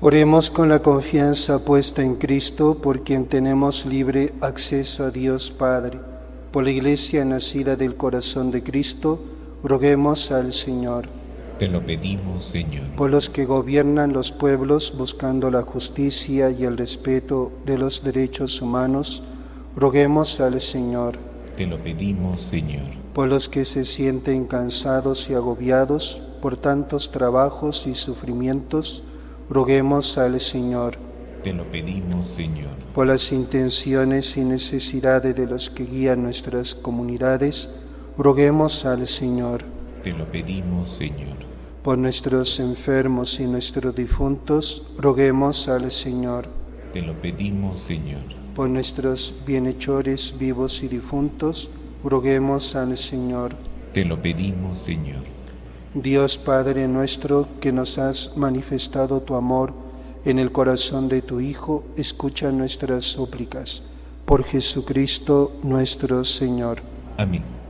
Oremos con la confianza puesta en Cristo, por quien tenemos libre acceso a Dios Padre. Por la Iglesia nacida del corazón de Cristo, roguemos al Señor. Te lo pedimos, Señor. Por los que gobiernan los pueblos buscando la justicia y el respeto de los derechos humanos, roguemos al Señor. Te lo pedimos, Señor. Por los que se sienten cansados y agobiados por tantos trabajos y sufrimientos, roguemos al Señor. Te lo pedimos, Señor. Por las intenciones y necesidades de los que guían nuestras comunidades, roguemos al Señor. Te lo pedimos, Señor. Por nuestros enfermos y nuestros difuntos, roguemos al Señor. Te lo pedimos, Señor. Por nuestros bienhechores vivos y difuntos, roguemos al Señor. Te lo pedimos, Señor. Dios Padre nuestro, que nos has manifestado tu amor en el corazón de tu Hijo, escucha nuestras súplicas. Por Jesucristo nuestro Señor. Amén.